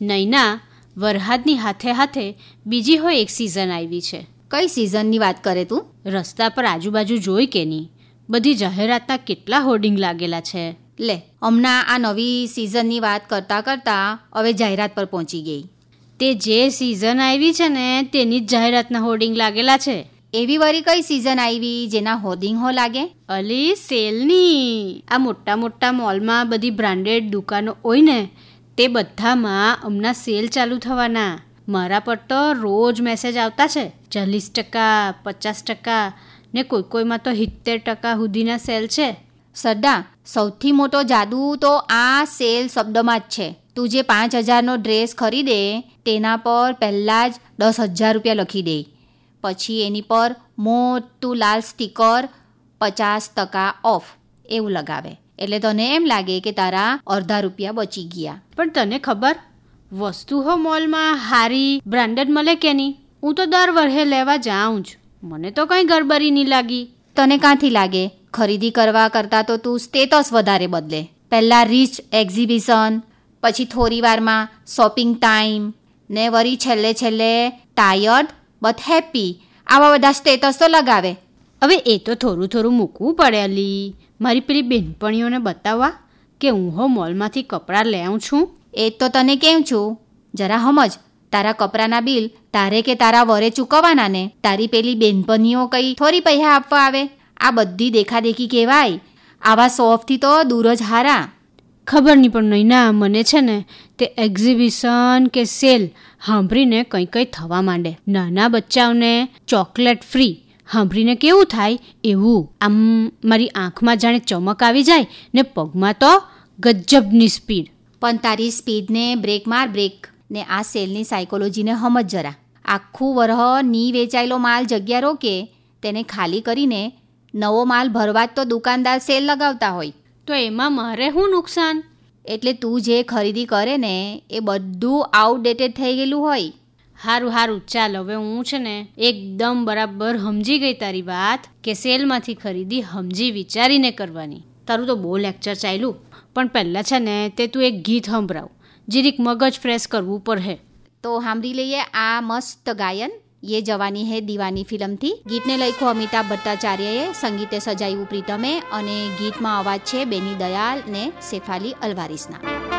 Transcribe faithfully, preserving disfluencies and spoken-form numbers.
નૈના, વરહાદની હાથે હાથે બીજી હોય એક સિઝન આવી છે. કઈ સિઝનની વાત કરે તું? રસ્તા પર આજુબાજુ જોઈ કે નહીં, બધી જાહેરાતના કેટલા હોર્ડિંગ લાગેલા છે. લે, હમણાં આ નવી સિઝનની વાત કરતાં કરતાં હવે જાહેરાત પર પહોંચી ગઈ. તે જે સિઝન આવી છે ને તેની જ જાહેરાતના હોર્ડિંગ લાગેલા છે. એવી વળી કઈ સિઝન આવી જેના હોર્ડિંગ હો લાગે? અલી સેલની. આ મોટા મોટા મોલમાં બધી બ્રાન્ડેડ દુકાનો હોય ને તે બધામાં હમણાં સેલ ચાલુ થવાના. મારા પર તો રોજ મેસેજ આવતા છે, ચાલીસ ટકા પચાસ ટકા ને કોઈ કોઈમાં તો સિત્તેર ટકા સુધીના સેલ છે. સરદા, સૌથી મોટો જાદુ તો આ સેલ શબ્દમાં જ છે. તું જે પાંચ હજારનો ડ્રેસ ખરીદે તેના પર પહેલાં જ દસ હજાર રૂપિયા લખી દે, પછી એની પર મોટું લાલ સ્ટીકર પચાસ ટકા ઓફ એવું લગાવે, એટલે તને એમ લાગે કે તારા અડધા રૂપિયા બચી ગયા. પણ તને ખબર, વસ્તુ હો મોલમાં હારી બ્રાન્ડેડ મળે કે નહીં? હું તો દર વર્ષે લેવા જાઉં જ, મને તો કંઈ ગડબડી નહીં લાગી. તને ક્યાંથી લાગે? ખરીદી કરવા કરતાં તો તું સ્ટેટસ વધારે બદલે. પહેલાં રીચ એક્ઝિબિશન, પછી થોડી વારમાં શોપિંગ ટાઈમ, ને વળી છેલ્લે છેલ્લે ટાયર્ડ બટ હેપી, આવા બધા સ્ટેટસ તો લગાવે. હવે એ તો થોડું થોડું મૂકવું પડે અલી, મારી પેલી બહેનપણીઓને બતાવવા કે હું હો મોલમાંથી કપડાં લેઉં છું. એ તો તને કેમ છું, જરા સમજ. તારા કપડાના બિલ તારે કે તારા વરે ચૂકવવાના ને તારી પેલી બહેનપણીઓ કંઈ થોડી પૈસા આપવા આવે? આ બધી દેખાદેખી કહેવાય. આવા શોફથી તો દૂર જ હારા. ખબર નહીં પણ નહીં ના, મને છે ને તે એક્ઝિબિશન કે સેલ સાંભળીને કંઈ કંઈ થવા માંડે. નાના બચ્ચાઓને ચોકલેટ ફ્રી સાંભળીને કેવું થાય એવું. આમ મારી આંખમાં જાણે ચમક આવી જાય ને પગમાં તો ગજબની સ્પીડ. પણ તારી સ્પીડને બ્રેક માર બ્રેક. ને આ સેલની સાયકોલોજીને સમજ જરા. આખું વરહ ની વેચાયેલો માલ જગ્યા રોકે તેને ખાલી કરીને નવો માલ ભરવા જ તો દુકાનદાર સેલ લગાવતા હોય. તો એમાં મારે શું નુકસાન? એટલે તું જે ખરીદી કરે ને એ બધું આઉટડેટેડ થઈ ગયેલું હોય. સારું સારું ચાલ, હવે હું છે ને એકદમ બરાબર સમજી ગઈ તારી વાત કે સેલમાંથી ખરીદી સમજી વિચારીને કરવાની. તારું તો બહુ લેક્ચર ચાલ્યું, પણ પહેલાં છે ને તે તું એક ગીત સંભળાવ, જીરીક મગજ ફ્રેશ કરવું પડે. તો સાંભળી લઈએ આ મસ્ત ગાયન યે જવાની હે દીવાની ફિલ્મથી. ગીતને લખ્યું અમિતાભ ભટ્ટાચાર્યએ, સંગીતે સજાવ્યું પ્રીતમે, અને ગીતમાં અવાજ છે બેની દયાલ ને સેફાલી અલવારીસના.